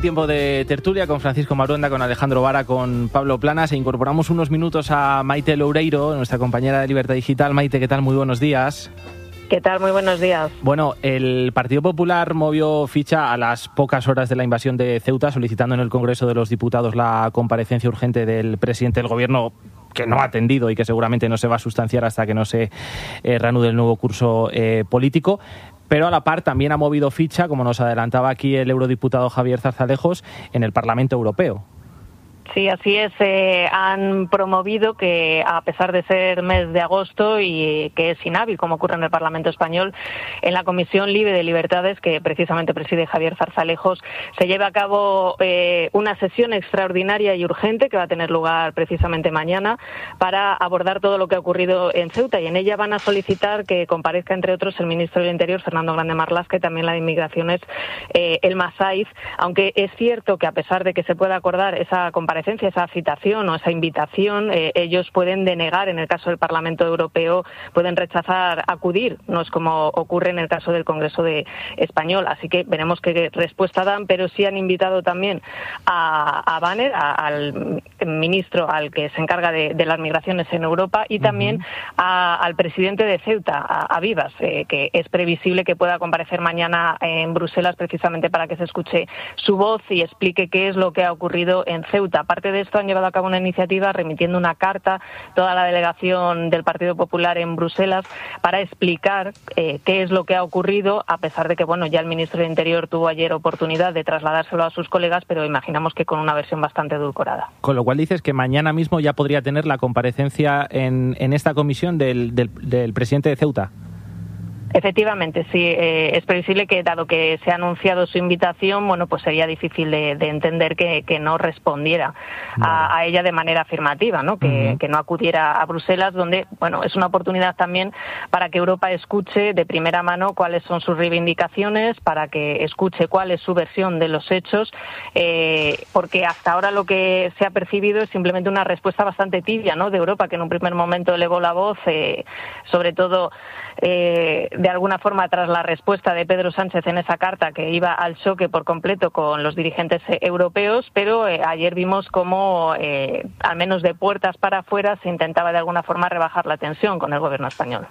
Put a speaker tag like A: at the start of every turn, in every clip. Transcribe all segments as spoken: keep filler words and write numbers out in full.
A: tiempo de tertulia con Francisco Maruenda, con Alejandro Vara, con Pablo Planas, e incorporamos unos minutos a Maite Loureiro, nuestra compañera de Libertad Digital. Maite, ¿qué tal? Muy buenos días.
B: ¿Qué tal? Muy buenos días.
A: Bueno, el Partido Popular movió ficha a las pocas horas de la invasión de Ceuta, solicitando en el Congreso de los Diputados la comparecencia urgente del presidente del Gobierno, que no ha atendido y que seguramente no se va a sustanciar hasta que no se eh, reanude el nuevo curso eh, político. Pero a la par también ha movido ficha, como nos adelantaba aquí el eurodiputado Javier Zarzalejos, en el Parlamento Europeo.
B: Sí, así es. Eh, han promovido que, a pesar de ser mes de agosto y que es inhábil, como ocurre en el Parlamento Español, en la Comisión Libe de Libertades, que precisamente preside Javier Zarzalejos, se lleve a cabo eh, una sesión extraordinaria y urgente que va a tener lugar precisamente mañana para abordar todo lo que ha ocurrido en Ceuta, y en ella van a solicitar que comparezca, entre otros, el ministro del Interior, Fernando Grande Marlaska, y también la de Inmigraciones, eh, Elma Saiz, aunque es cierto que, a pesar de que se pueda acordar esa comparecencia, esa citación o esa invitación, eh, ellos pueden denegar. En el caso del Parlamento Europeo pueden rechazar acudir, no es como ocurre en el caso del Congreso de Español, así que veremos qué respuesta dan, pero sí han invitado también a, a Banner, a, al ministro al que se encarga de, de las migraciones en Europa, y también uh-huh. a, al presidente de Ceuta, a, a Vivas, eh, que es previsible que pueda comparecer mañana en Bruselas, precisamente para que se escuche su voz y explique qué es lo que ha ocurrido en Ceuta. Aparte de esto, han llevado a cabo una iniciativa remitiendo una carta a toda la delegación del Partido Popular en Bruselas para explicar eh, qué es lo que ha ocurrido, a pesar de que, bueno, ya el ministro del Interior tuvo ayer oportunidad de trasladárselo a sus colegas, pero imaginamos que con una versión bastante edulcorada.
A: Con lo cual dices que mañana mismo ya podría tener la comparecencia en, en esta comisión del, del, del presidente de Ceuta.
B: Efectivamente, sí. Eh, es previsible que, dado que se ha anunciado su invitación, bueno, pues sería difícil de, de entender que, que no respondiera a, a ella de manera afirmativa, ¿no? Que, uh-huh. que no acudiera a Bruselas, donde, bueno, es una oportunidad también para que Europa escuche de primera mano cuáles son sus reivindicaciones, para que escuche cuál es su versión de los hechos, eh, porque hasta ahora lo que se ha percibido es simplemente una respuesta bastante tibia, ¿no?, de Europa, que en un primer momento elevó la voz, eh, sobre todo eh, de alguna forma tras la respuesta de Pedro Sánchez en esa carta, que iba al choque por completo con los dirigentes eh, europeos, pero eh, ayer vimos cómo, eh, al menos de puertas para afuera, se intentaba de alguna forma rebajar la tensión con el gobierno español.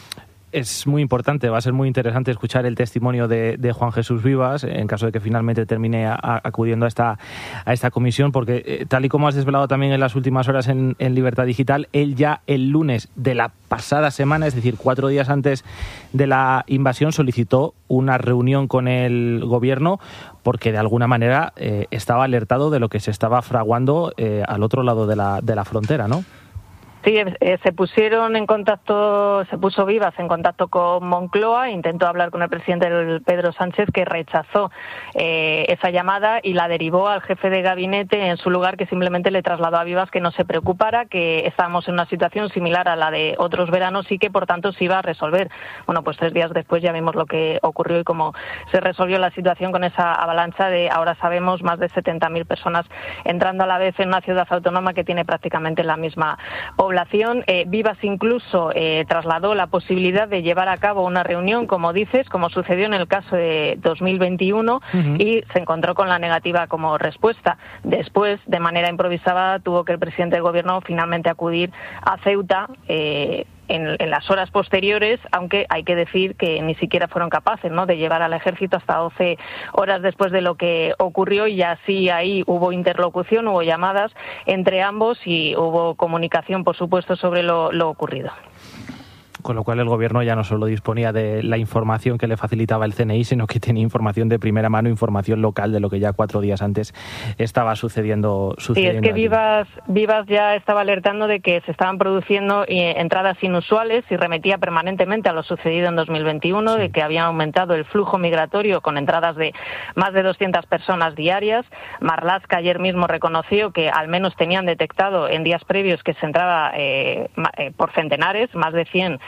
A: Es muy importante, va a ser muy interesante escuchar el testimonio de, de Juan Jesús Vivas, en caso de que finalmente termine a, a, acudiendo a esta, a esta comisión, porque eh, tal y como has desvelado también en las últimas horas en, en Libertad Digital, él ya el lunes de la pasada semana, es decir, cuatro días antes de la invasión, solicitó una reunión con el gobierno porque de alguna manera eh, estaba alertado de lo que se estaba fraguando eh, al otro lado de la, de la frontera, ¿no?
B: Sí, eh, se pusieron en contacto, se puso Vivas en contacto con Moncloa, intentó hablar con el presidente Pedro Sánchez, que rechazó eh, esa llamada y la derivó al jefe de gabinete en su lugar, que simplemente le trasladó a Vivas que no se preocupara, que estábamos en una situación similar a la de otros veranos y que por tanto se iba a resolver. Bueno, pues tres días después ya vimos lo que ocurrió y cómo se resolvió la situación con esa avalancha de, ahora sabemos, más de setenta mil personas entrando a la vez en una ciudad autónoma que tiene prácticamente la misma población. Eh, Vivas incluso eh, trasladó la posibilidad de llevar a cabo una reunión, como dices, como sucedió en el caso de dos mil veintiuno, uh-huh. y se encontró con la negativa como respuesta. Después, de manera improvisada, tuvo que el presidente del gobierno finalmente acudir a Ceuta eh, En, en las horas posteriores, aunque hay que decir que ni siquiera fueron capaces, ¿no?, de llevar al ejército hasta doce horas después de lo que ocurrió, y así ahí hubo interlocución, hubo llamadas entre ambos y hubo comunicación, por supuesto, sobre lo, lo ocurrido.
A: Con lo cual el gobierno ya no solo disponía de la información que le facilitaba el C N I, sino que tenía información de primera mano, información local de lo que ya cuatro días antes estaba sucediendo. sucediendo
B: sí, es que Vivas, Vivas ya estaba alertando de que se estaban produciendo eh, entradas inusuales y remetía permanentemente a lo sucedido en dos mil veintiuno, sí. de que había aumentado el flujo migratorio con entradas de más de doscientas personas diarias. Marlaska ayer mismo reconoció que al menos tenían detectado en días previos que se entraba eh, por centenares, más de cien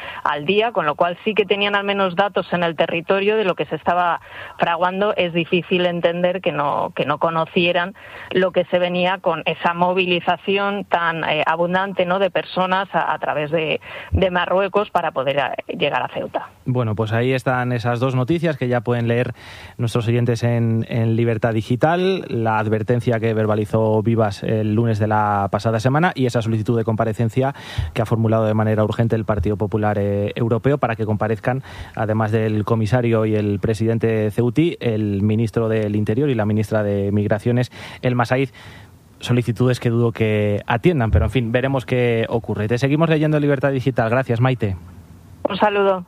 B: al día, con lo cual sí que tenían al menos datos en el territorio de lo que se estaba fraguando. Es difícil entender que no, que no conocieran lo que se venía con esa movilización tan eh, abundante, ¿no?, de personas a, a través de, de Marruecos para poder a, llegar a Ceuta.
A: Bueno, pues ahí están esas dos noticias que ya pueden leer nuestros oyentes en, en Libertad Digital, la advertencia que verbalizó Vivas el lunes de la pasada semana y esa solicitud de comparecencia que ha formulado de manera urgente el Partido Popular eh, Europeo para que comparezcan, además del comisario y el presidente ceutí, el ministro del Interior y la ministra de Migraciones, El Masaid. Solicitudes que dudo que atiendan, pero en fin, veremos qué ocurre. Te seguimos leyendo en Libertad Digital. Gracias, Maite.
B: Un saludo.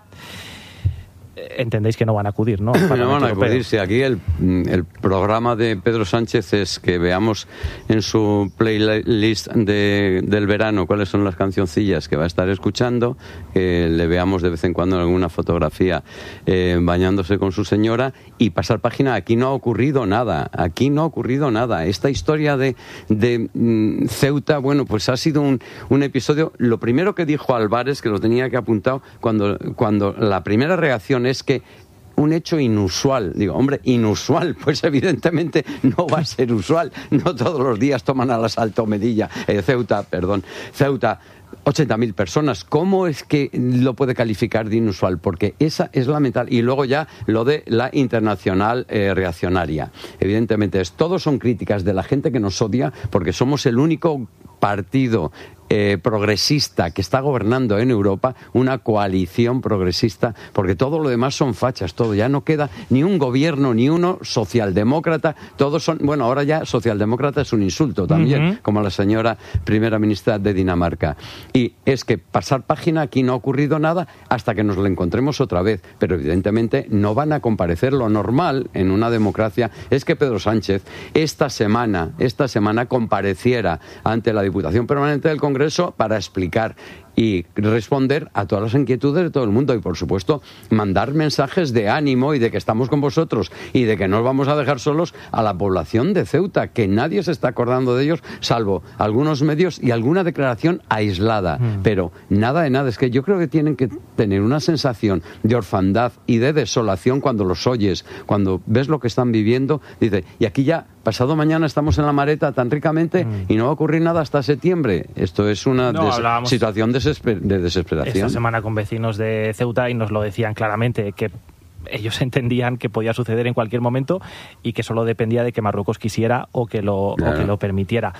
A: Entendéis que no van a acudir, ¿no?
C: No van a acudir. Si aquí el, el programa de Pedro Sánchez es que veamos en su playlist de, del verano cuáles son las cancioncillas que va a estar escuchando, que le veamos de vez en cuando en alguna fotografía eh, bañándose con su señora y pasar página. Aquí no ha ocurrido nada, aquí no ha ocurrido nada. Esta historia de, de mm, Ceuta, bueno, pues ha sido un, un episodio. Lo primero que dijo Álvarez, que lo tenía que apuntado, cuando, cuando la primera reacción es que un hecho inusual. Digo, hombre, inusual, pues evidentemente no va a ser usual. No todos los días toman al asalto Medilla, eh, Ceuta, perdón, Ceuta, ochenta mil personas. ¿Cómo es que lo puede calificar de inusual? Porque esa es lamentable. Y luego ya lo de la internacional eh, reaccionaria. Evidentemente, es, todos son críticas de la gente que nos odia porque somos el único partido Eh, progresista que está gobernando en Europa, una coalición progresista, porque todo lo demás son fachas, todo, ya no queda ni un gobierno ni uno socialdemócrata, todos son, bueno, ahora ya socialdemócrata es un insulto también, uh-huh. como la señora primera ministra de Dinamarca. Y es que pasar página, aquí no ha ocurrido nada hasta que nos lo encontremos otra vez, pero evidentemente no van a comparecer. Lo normal en una democracia es que Pedro Sánchez esta semana, esta semana compareciera ante la Diputación Permanente del Congreso para explicar y responder a todas las inquietudes de todo el mundo y, por supuesto, mandar mensajes de ánimo y de que estamos con vosotros y de que no os vamos a dejar solos a la población de Ceuta, que nadie se está acordando de ellos, salvo algunos medios y alguna declaración aislada. Mm. Pero nada de nada. Es que yo creo que tienen que tener una sensación de orfandad y de desolación cuando los oyes, cuando ves lo que están viviendo. Dice, y aquí ya, pasado mañana estamos en la Mareta tan ricamente mm. y no va a ocurrir nada hasta septiembre. Esto es una
A: no,
C: des- situación desesperada. de desesperación.
A: Esta semana con vecinos de Ceuta y nos lo decían claramente, que ellos entendían que podía suceder en cualquier momento y que solo dependía de que Marruecos quisiera o que lo, claro. o que lo permitiera.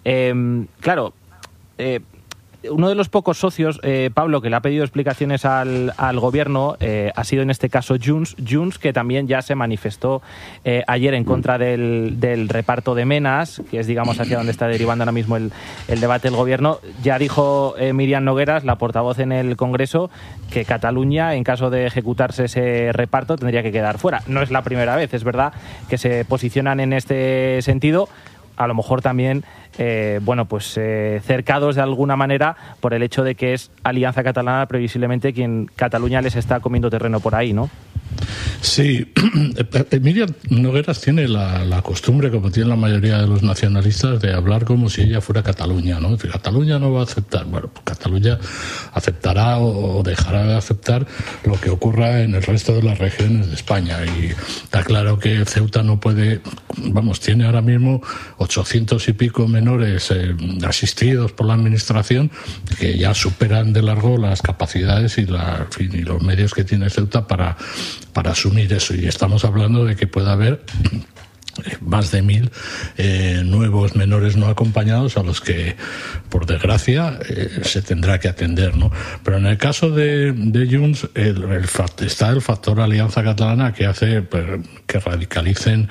A: Eh, claro, eh, uno de los pocos socios, eh, Pablo, que le ha pedido explicaciones al, al gobierno eh, ha sido en este caso Junts, Junts que también ya se manifestó eh, ayer en contra del, del reparto de menas, que es, digamos, hacia donde está derivando ahora mismo el, el debate del gobierno. Ya dijo eh, Miriam Nogueras, la portavoz en el Congreso, que Cataluña, en caso de ejecutarse ese reparto, tendría que quedar fuera. No es la primera vez, es verdad que se posicionan en este sentido, a lo mejor también eh, bueno, pues eh, cercados de alguna manera por el hecho de que es Alianza Catalana previsiblemente quien Cataluña les está comiendo terreno por ahí, ¿no?
D: Sí, Miriam Nogueras tiene la, la costumbre, como tiene la mayoría de los nacionalistas, de hablar como si ella fuera Cataluña, ¿no? Cataluña no va a aceptar. Bueno, pues Cataluña aceptará o dejará de aceptar lo que ocurra en el resto de las regiones de España. Y está claro que Ceuta no puede, vamos, tiene ahora mismo ochocientos y pico menores eh, asistidos por la administración que ya superan de largo las capacidades y, la, en fin, y los medios que tiene Ceuta para para asumir eso, y estamos hablando de que puede haber más de mil eh, nuevos menores no acompañados a los que, por desgracia, eh, se tendrá que atender, ¿no? Pero en el caso de, de Junts el, el, está el factor Alianza Catalana que hace pues, que radicalicen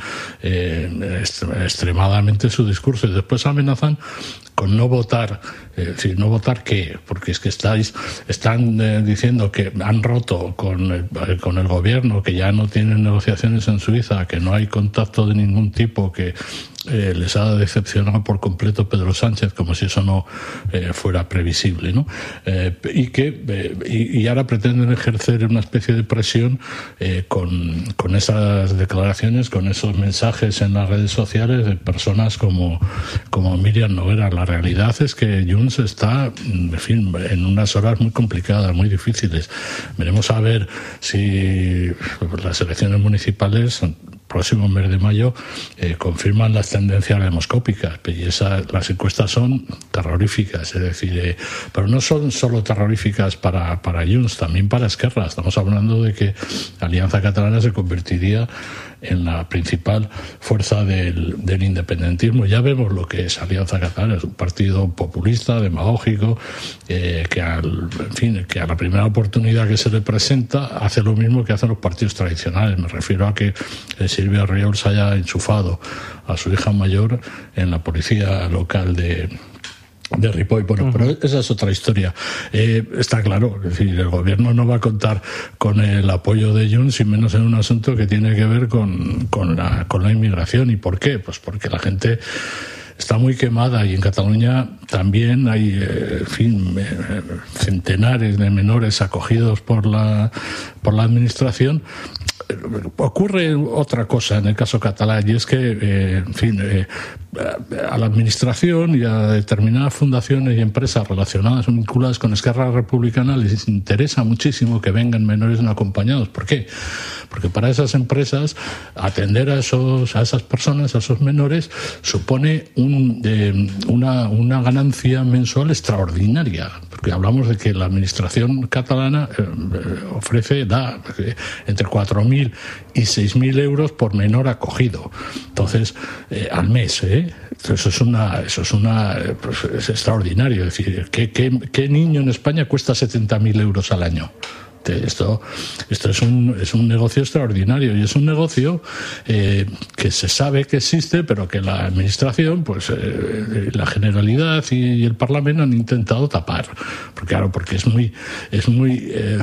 D: eh, extremadamente su discurso y después amenazan con no votar. Es decir, ¿no votar qué? Porque es que estáis están eh, diciendo que han roto con el, con el gobierno, que ya no tienen negociaciones en Suiza, que no hay contacto de ningún tipo, que eh, les ha decepcionado por completo Pedro Sánchez, como si eso no eh, fuera previsible, ¿no? Eh, y que eh, y, y ahora pretenden ejercer una especie de presión eh, con, con esas declaraciones, con esos mensajes en las redes sociales de personas como, como Míriam Noguera. La realidad es que Junts está, en fin, en unas horas muy complicadas, muy difíciles. Veremos a ver si las elecciones municipales próximo mes de mayo eh, confirman las tendencias demoscópicas, y esas, las encuestas son terroríficas, es decir, eh, pero no son solo terroríficas para, para Junts, también para Esquerra. Estamos hablando de que Alianza Catalana se convertiría en la principal fuerza del, del independentismo. Ya vemos lo que es Alianza Catalana, es un partido populista, demagógico, eh, que, al, en fin, que a la primera oportunidad que se le presenta hace lo mismo que hacen los partidos tradicionales. Me refiero a que eh, Silvia Riol se haya enchufado a su hija mayor en la policía local de de Ripoll. Bueno, uh-huh. Pero esa es otra historia. Eh, está claro, es decir, el gobierno no va a contar con el apoyo de Junts, y menos en un asunto que tiene que ver con, con, la, con la inmigración. ¿Y por qué? Pues porque la gente está muy quemada, y en Cataluña también hay, eh, en fin, eh, centenares de menores acogidos por la, por la administración. Ocurre otra cosa en el caso catalán, y es que, eh, en fin, eh, a la administración y a determinadas fundaciones y empresas relacionadas o vinculadas con Esquerra Republicana les interesa muchísimo que vengan menores no acompañados. ¿Por qué? Porque para esas empresas atender a esos a esas personas, a esos menores, supone un, eh, una, una ganancia mensual extraordinaria. Porque hablamos de que la administración catalana eh, ofrece, da eh, entre cuatro mil y seis mil euros por menor acogido. Entonces, eh, al mes, ¿eh? Eso es una, eso es una, pues es extraordinario. Es decir, ¿qué, qué, qué niño en España cuesta setenta mil euros al año? Esto, esto es un, es un negocio extraordinario, y es un negocio eh, que se sabe que existe, pero que la administración, pues eh, la Generalidad y, y el Parlamento han intentado tapar. Porque, claro, porque es muy, es muy eh,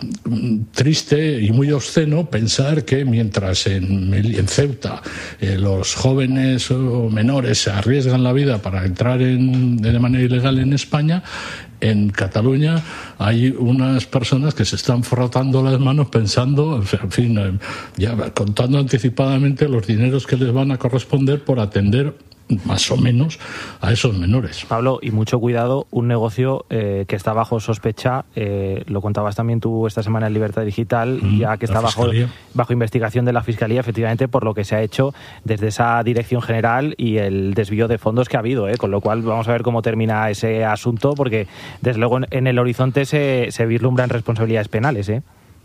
D: triste y muy obsceno pensar que mientras en, en Ceuta eh, los jóvenes o menores se arriesgan la vida para entrar en, de manera ilegal en España, en Cataluña hay unas personas que se están frotando las manos pensando, en fin, ya contando anticipadamente los dineros que les van a corresponder por atender más o menos a esos menores.
A: Pablo, y mucho cuidado, un negocio eh, que está bajo sospecha, eh, lo contabas también tú esta semana en Libertad Digital, mm, ya que está bajo, bajo investigación de la Fiscalía, efectivamente, por lo que se ha hecho desde esa dirección general y el desvío de fondos que ha habido, eh, con lo cual vamos a ver cómo termina ese asunto, porque desde luego en, en el horizonte se, se vislumbran responsabilidades penales, ¿eh?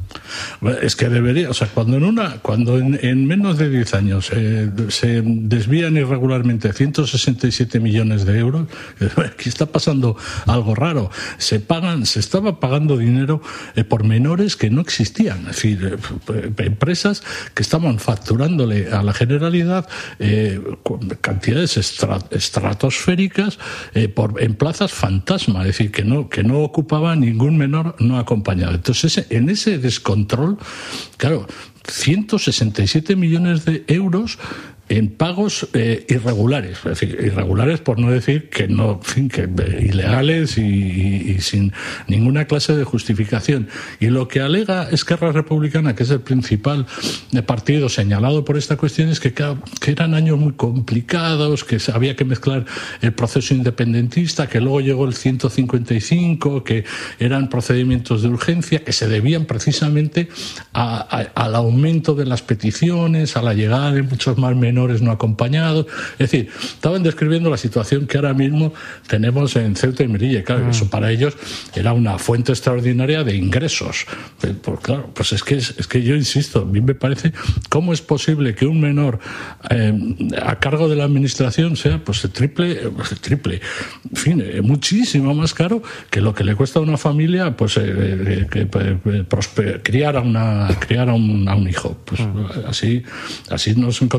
D: Es que debería, o sea, cuando en una, cuando en, en menos de diez años eh, se desvían irregularmente ciento sesenta y siete millones de euros, aquí está pasando algo raro. Se pagan, se estaba pagando dinero eh, por menores que no existían, es decir, eh, empresas que estaban facturándole a la Generalidad eh, cantidades estra, estratosféricas eh, por, en plazas fantasma, es decir, que no, que no ocupaba ningún menor no acompañado. Entonces, ese, en ese descontrol, claro, ciento sesenta y siete millones de euros en pagos eh, irregulares, es decir, irregulares por no decir que no, en fin, que eh, ilegales y, y, y sin ninguna clase de justificación. Y lo que alega Esquerra Republicana, que es el principal partido señalado por esta cuestión, es que, que eran años muy complicados, que había que mezclar el proceso independentista, que luego llegó el ciento cincuenta y cinco, que eran procedimientos de urgencia, que se debían precisamente a, a, al aumento de las peticiones, a la llegada de muchos más menores no acompañados. Es decir, estaban describiendo la situación que ahora mismo tenemos en Ceuta y Melilla. Claro, mm. eso para ellos era una fuente extraordinaria de ingresos. Pues, pues claro, pues es que es, es que yo insisto, a mí me parece, ¿cómo es posible que un menor eh, a cargo de la administración sea pues el triple, pues el triple, en fin, eh, muchísimo más caro que lo que le cuesta a una familia pues eh, eh, que, eh, prosper, criar a una criar a un, a un hijo? Pues mm. así, así nos encontramos con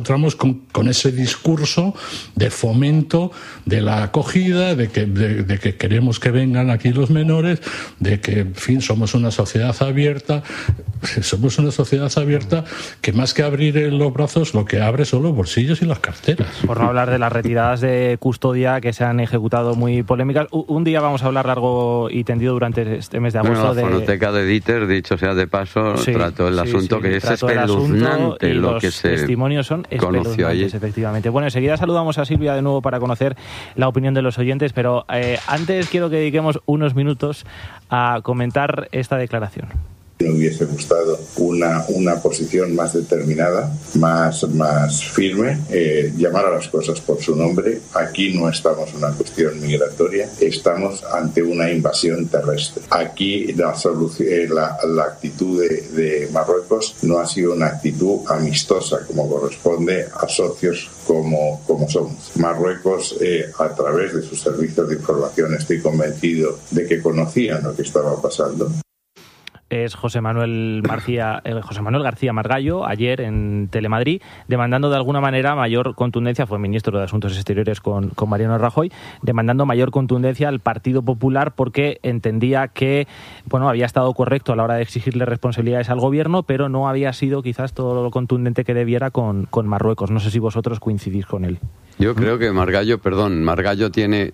D: con, con ese discurso de fomento de la acogida, de que, de, de que queremos que vengan aquí los menores, de que, en fin, somos una sociedad abierta. Somos una sociedad abierta que más que abrir los brazos, lo que abre son los bolsillos y las carteras.
A: Por no hablar de las retiradas de custodia que se han ejecutado muy polémicas. Un día vamos a hablar largo y tendido durante este mes de agosto.
C: Bueno, la
A: de...
C: fonoteca de Dieter, dicho sea de paso, sí, trató el sí, asunto sí, que es espeluznante lo
A: los
C: que se
A: testimonios son
C: conoció allí.
A: Efectivamente. Bueno, enseguida saludamos a Silvia de nuevo para conocer la opinión de los oyentes, pero eh, antes quiero que dediquemos unos minutos a comentar esta declaración.
E: Me hubiese gustado una, una posición más determinada, más, más firme, eh, llamar a las cosas por su nombre. Aquí no estamos en una cuestión migratoria, estamos ante una invasión terrestre. Aquí la, solución, eh, la, la actitud de, de Marruecos no ha sido una actitud amistosa como corresponde a socios como, como somos. Marruecos, eh, a través de sus servicios de información, estoy convencido de que conocían lo que estaba pasando.
A: Es José Manuel García, eh, José Manuel García Margallo, ayer en Telemadrid, demandando de alguna manera mayor contundencia, fue ministro de Asuntos Exteriores con, con Mariano Rajoy, demandando mayor contundencia al Partido Popular porque entendía que bueno había estado correcto a la hora de exigirle responsabilidades al gobierno, pero no había sido quizás todo lo contundente que debiera con, con Marruecos. No sé si vosotros coincidís con él.
C: Yo creo que Margallo, perdón, Margallo tiene...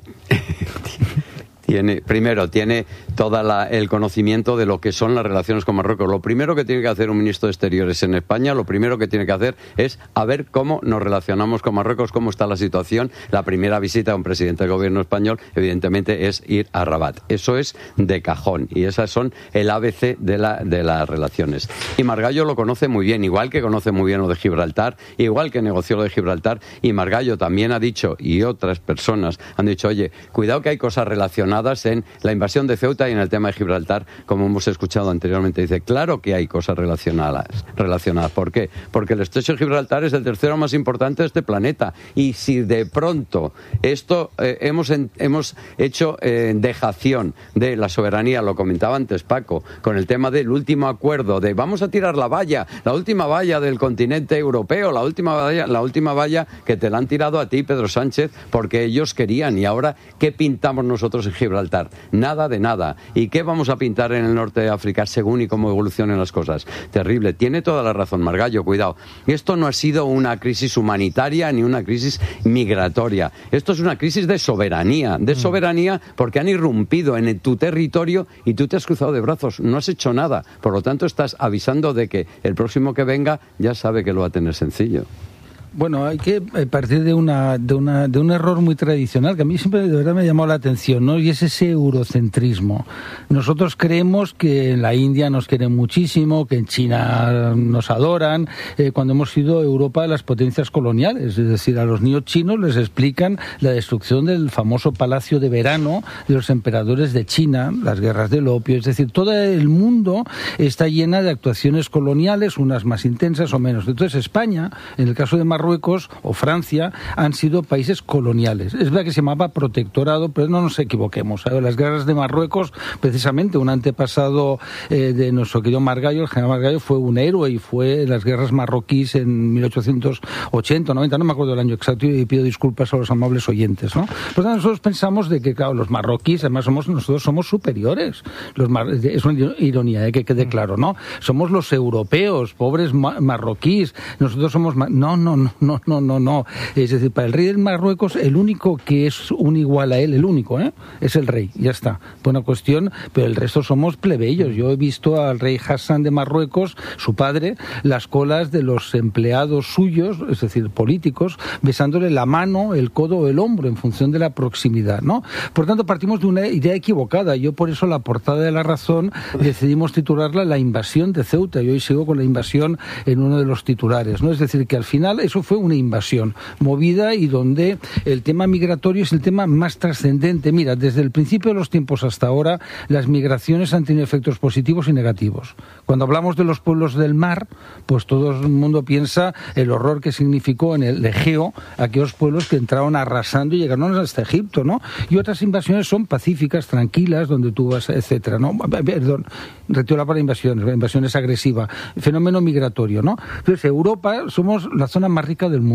C: Tiene, primero, tiene todo el conocimiento de lo que son las relaciones con Marruecos. Lo primero que tiene que hacer un ministro de Exteriores en España, lo primero que tiene que hacer es a ver cómo nos relacionamos con Marruecos, cómo está la situación. La primera visita a un presidente del gobierno español, evidentemente, es ir a Rabat. Eso es de cajón y esas son el A B C de, la, de las relaciones. Y Margallo lo conoce muy bien, igual que conoce muy bien lo de Gibraltar, igual que negoció lo de Gibraltar. Y Margallo también ha dicho, y otras personas han dicho, oye, cuidado que hay cosas relacionadas en la invasión de Ceuta y en el tema de Gibraltar, como hemos escuchado anteriormente. Dice, claro que hay cosas relacionadas. relacionadas. ¿Por qué? Porque el estrecho de Gibraltar es el tercero más importante de este planeta. Y si de pronto esto eh, hemos, en, hemos hecho eh, dejación de la soberanía, lo comentaba antes Paco, con el tema del último acuerdo de vamos a tirar la valla, la última valla del continente europeo, la última valla, la última valla que te la han tirado a ti, Pedro Sánchez, porque ellos querían. Y ahora, ¿qué pintamos nosotros en Gibraltar? Nada de nada. ¿Y qué vamos a pintar en el norte de África según y cómo evolucionen las cosas? Terrible. Tiene toda la razón Margallo, cuidado. Esto no ha sido una crisis humanitaria ni una crisis migratoria. Esto es una crisis de soberanía. De soberanía porque han irrumpido en tu territorio y tú te has cruzado de brazos. No has hecho nada. Por lo tanto, estás avisando de que el próximo que venga ya sabe que lo va a tener sencillo.
F: Bueno, hay que partir de una, de una de un error muy tradicional que a mí siempre de verdad me ha llamado la atención, ¿no? Y es ese eurocentrismo. Nosotros creemos que en la India nos quieren muchísimo, que en China nos adoran, eh, cuando hemos sido Europa de las potencias coloniales. Es decir, a los niños chinos les explican la destrucción del famoso Palacio de Verano de los emperadores de China, las guerras del opio. Es decir, todo el mundo está llena de actuaciones coloniales, unas más intensas o menos. Entonces, España, en el caso de Marruecos, Marruecos o Francia han sido países coloniales. Es verdad que se llamaba protectorado, pero no nos equivoquemos. Las guerras de Marruecos, precisamente un antepasado eh, de nuestro querido Margallo, el general Margallo, fue un héroe y fue en las guerras marroquíes en mil ochocientos ochenta, noventa, no me acuerdo del año exacto y pido disculpas a los amables oyentes, ¿no? Por tanto, nosotros pensamos de que, claro, los marroquíes, además somos nosotros somos superiores. Los mar... Es una ironía, ¿eh? Que quede claro, ¿no? Somos los europeos, pobres ma- marroquíes. Nosotros somos... Ma... No, no, no. No, no, no, no. Es decir, para el rey de Marruecos, el único que es un igual a él, el único, ¿eh? es el rey. Ya está. Buena cuestión, pero el resto somos plebeyos. Yo he visto al rey Hassan de Marruecos, su padre, las colas de los empleados suyos, es decir, políticos, besándole la mano, el codo o el hombro en función de la proximidad, ¿no? Por tanto, partimos de una idea equivocada. Yo, por eso, la portada de La Razón decidimos titularla La invasión de Ceuta. Y hoy sigo con la invasión en uno de los titulares, ¿no? Es decir, que al final eso fue una invasión movida y donde el tema migratorio es el tema más trascendente. Mira, desde el principio de los tiempos hasta ahora, las migraciones han tenido efectos positivos y negativos. Cuando hablamos de los pueblos del mar, pues todo el mundo piensa el horror que significó en el Egeo aquellos pueblos que entraron arrasando y llegaron hasta Egipto, ¿no? Y otras invasiones son pacíficas, tranquilas, donde tú vas, etcétera, ¿no? Perdón, retiro la palabra invasión, la invasión es agresiva, fenómeno migratorio, ¿no? Entonces, Europa somos la zona más rica del mundo.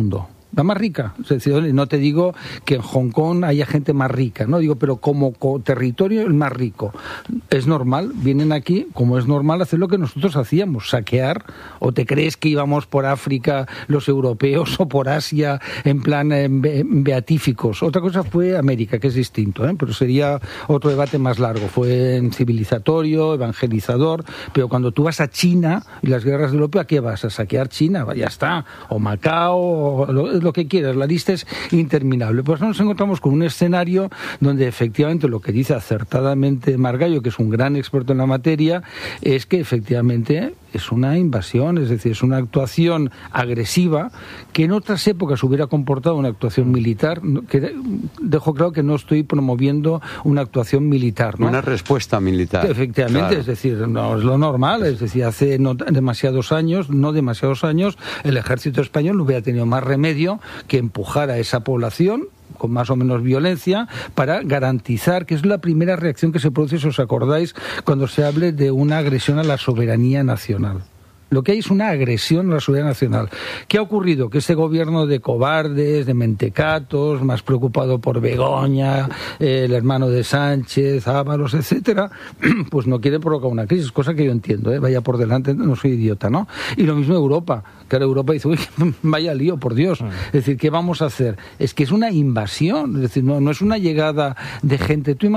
F: la más rica. Es decir, no te digo que en Hong Kong haya gente más rica, no digo, pero como territorio el más rico. Es normal, vienen aquí, como es normal hacer lo que nosotros hacíamos, saquear. ¿O te crees que íbamos por África los europeos o por Asia en plan en be- beatíficos? Otra cosa fue América, que es distinto, ¿eh? Pero sería otro debate más largo. Fue civilizatorio, evangelizador, pero cuando tú vas a China y las guerras de Europa, ¿a qué vas? A saquear China, ya está, o Macao, o lo, lo que quieras, la lista es interminable. Pues nos encontramos con un escenario donde efectivamente lo que dice acertadamente Margallo, que es un gran experto en la materia, es que efectivamente es una invasión, es decir, es una actuación agresiva que en otras épocas hubiera comportado una actuación militar, que dejo claro que no estoy promoviendo una actuación militar, ¿no?
C: Una respuesta militar.
F: Efectivamente, claro. Es decir, no es lo normal, es decir, hace no demasiados años, no demasiados años, el ejército español no hubiera tenido más remedio que empujar a esa población con más o menos violencia, para garantizar, que es la primera reacción que se produce, si os acordáis, cuando se hable de una agresión a la soberanía nacional. Lo que hay es una agresión a la soberanía nacional. ¿Qué ha ocurrido? Que este gobierno de cobardes, de mentecatos, más preocupado por Begoña, eh, el hermano de Sánchez, Ábalos, etcétera, pues no quiere provocar una crisis, cosa que yo entiendo, ¿eh? Vaya por delante, no soy idiota, ¿no? Y lo mismo Europa. Claro, Europa dice, uy, vaya lío, por Dios. Es decir, ¿qué vamos a hacer? Es que es una invasión, es decir, no, no es una llegada de gente. Tú